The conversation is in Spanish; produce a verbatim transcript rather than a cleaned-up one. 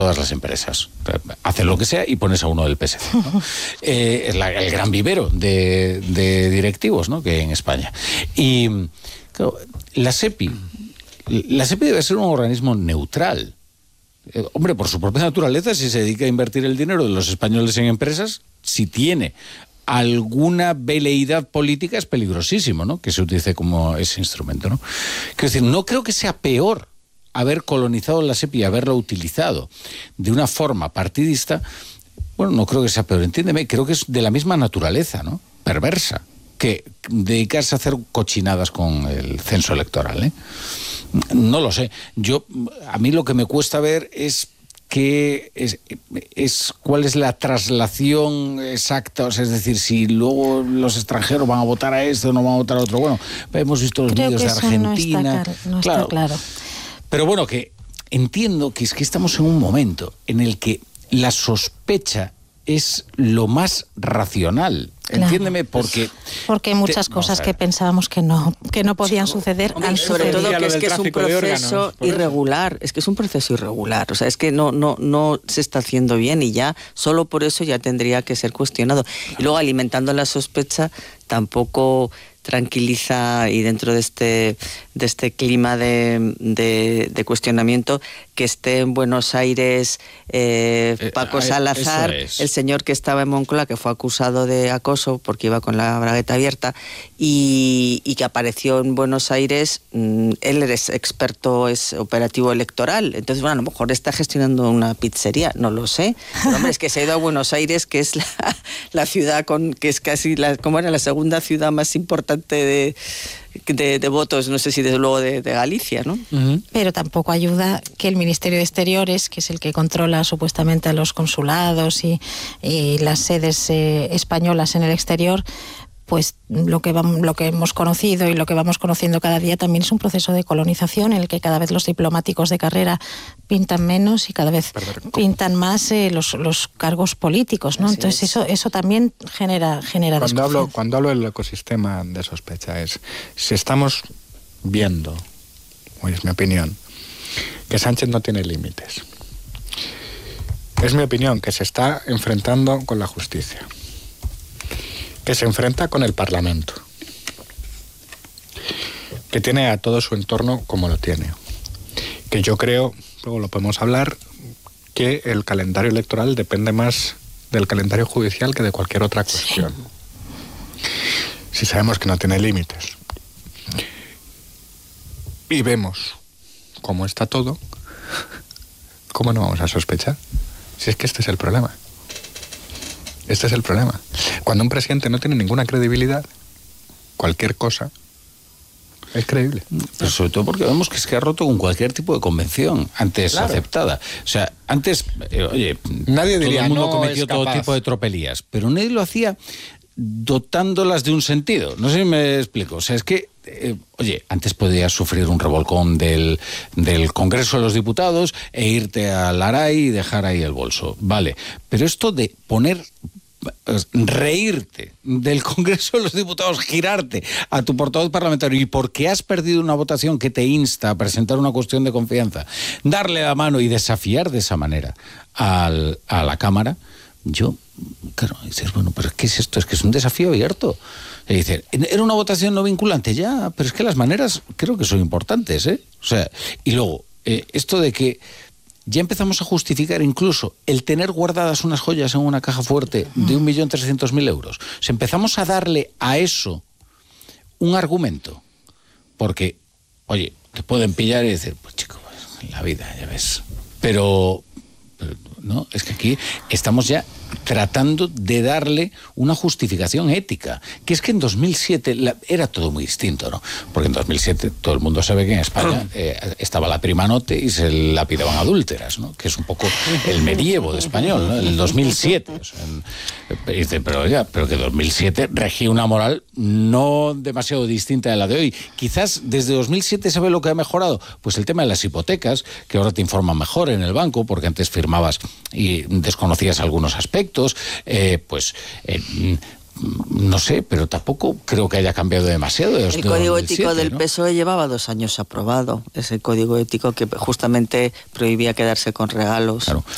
todas las empresas. Haces lo que sea y pones a uno del P S C, ¿no? eh, es la, el gran vivero de, de directivos, ¿no?, que hay en España. Y claro, la SEPI, la SEPI debe ser un organismo neutral. Eh, hombre, por su propia naturaleza, si se dedica a invertir el dinero de los españoles en empresas, si tiene alguna veleidad política, es peligrosísimo, ¿no?, que se utilice como ese instrumento, ¿no? Quiero decir, no creo que sea peor haber colonizado la SEPI y haberla utilizado de una forma partidista. Bueno, no creo que sea peor, entiéndeme, creo que es de la misma naturaleza, ¿no?, perversa, que dedicarse a hacer cochinadas con el censo electoral, ¿eh? No lo sé. Yo, a mí lo que me cuesta ver es que es, es cuál es la traslación exacta, o sea, es decir, si luego los extranjeros van a votar a esto o no van a votar a otro. Bueno, hemos visto los vídeos de Argentina. No está, no claro, está claro. Pero bueno, que entiendo que es que estamos en un momento en el que la sospecha es lo más racional. Claro. Entiéndeme, porque... Porque muchas te, cosas que pensábamos que no, que no podían suceder Hombre, han sobre sucedido. todo que es que es un proceso irregular, es que es un proceso irregular, o sea, es que no, no, no se está haciendo bien y ya, solo por eso ya tendría que ser cuestionado. Y luego alimentando la sospecha tampoco tranquiliza, y dentro de este de este clima de, de, de cuestionamiento, que esté en Buenos Aires eh, Paco eh, Salazar, es. el señor que estaba en Moncloa, que fue acusado de acoso porque iba con la bragueta abierta, y, y que apareció en Buenos Aires. Mmm, él es experto, es operativo electoral, entonces bueno, a lo mejor está gestionando una pizzería, no lo sé, pero hombre, es que se ha ido a Buenos Aires, que es la, la ciudad con que es casi la, como era la segunda ciudad más importante de, de, de votos, no sé si desde luego de, de Galicia, ¿no? Uh-huh. Pero tampoco ayuda que el Ministerio de Exteriores, que es el que controla supuestamente a los consulados y, y las sedes eh, españolas en el exterior, pues lo que, vamos, lo que hemos conocido y lo que vamos conociendo cada día también es un proceso de colonización en el que cada vez los diplomáticos de carrera pintan menos y cada vez pintan más eh, los, los cargos políticos, ¿no? Así Entonces eso, eso también genera, genera cuando hablo, cuando hablo del ecosistema de sospecha es, si estamos viendo, o es mi opinión, que Sánchez no tiene límites, es mi opinión que se está enfrentando con la justicia, que se enfrenta con el Parlamento, que tiene a todo su entorno como lo tiene, que yo creo, luego lo podemos hablar, que el calendario electoral depende más del calendario judicial que de cualquier otra cuestión. Si sabemos que no tiene límites y vemos cómo está todo, ¿cómo no vamos a sospechar? Si es que este es el problema. Este es el problema. Cuando un presidente no tiene ninguna credibilidad, cualquier cosa es creíble. Pero sobre todo porque vemos que es que ha roto con cualquier tipo de convención antes claro. aceptada. O sea, antes, eh, oye, nadie diría, todo el mundo no cometió todo tipo de tropelías, pero nadie lo hacía dotándolas de un sentido. No sé si me explico. O sea, es que, eh, oye, antes podías sufrir un revolcón del, del Congreso de los Diputados e irte al Aray y dejar ahí el bolso. Vale, pero esto de poner... reírte del Congreso de los Diputados, girarte a tu portavoz parlamentario y porque has perdido una votación que te insta a presentar una cuestión de confianza, darle la mano y desafiar de esa manera al, a la Cámara, yo, claro, dices, bueno, pero ¿qué es esto? Es que es un desafío abierto. Y dices, era una votación no vinculante, ya, pero es que las maneras creo que son importantes, ¿eh? O sea, y luego, eh, esto de que ya empezamos a justificar incluso el tener guardadas unas joyas en una caja fuerte de un millón trescientos mil euros. O sea, empezamos a darle a eso un argumento. Porque, oye, te pueden pillar y decir, pues chico, pues, en la vida, ya ves. Pero, pero, no, es que aquí estamos ya tratando de darle una justificación ética, que es que en dos mil siete la, era todo muy distinto, ¿no? Porque en dos mil siete todo el mundo sabe que en España eh, estaba la prima note y se lapidaban adúlteras, ¿no? Que es un poco el medievo de español, ¿no? El dos mil siete. O sea, en, dice, pero oiga, pero que dos mil siete regía una moral no demasiado distinta de la de hoy. Quizás desde dos mil siete ¿sabe lo que ha mejorado? Pues el tema de las hipotecas, que ahora te informan mejor en el banco, porque antes firmabas y desconocías algunos aspectos. Eh, pues eh, no sé, pero tampoco creo que haya cambiado demasiado. El de código ético del ¿no? P S O E llevaba dos años aprobado. Es el código ético que justamente prohibía quedarse con regalos. Claro,